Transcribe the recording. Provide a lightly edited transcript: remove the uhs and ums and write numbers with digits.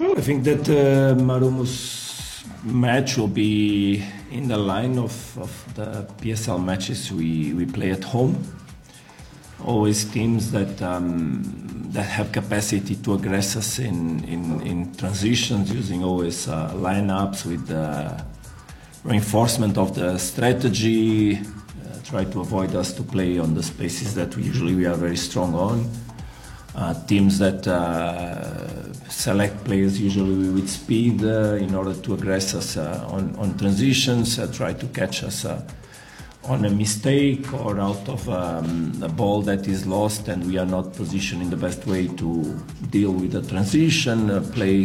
Well, I think that Marumo's match will be in the line of the PSL matches we play at home. Always teams that have capacity to aggress us in transitions, using always lineups with reinforcement of the strategy, try to avoid us to play on the spaces that we are very strong on. Teams that select players usually with speed in order to aggress us on transitions, try to catch us on a mistake or out of a ball that is lost and we are not positioned in the best way to deal with the transition, play